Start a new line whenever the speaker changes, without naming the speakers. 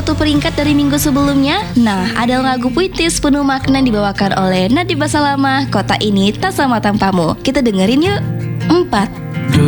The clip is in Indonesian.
satu peringkat dari minggu sebelumnya? Nah, ada lagu puitis penuh makna dibawakan oleh Nadib Basalamah, Kota Ini Tak Sama Tanpamu. Kita dengerin yuk. 4.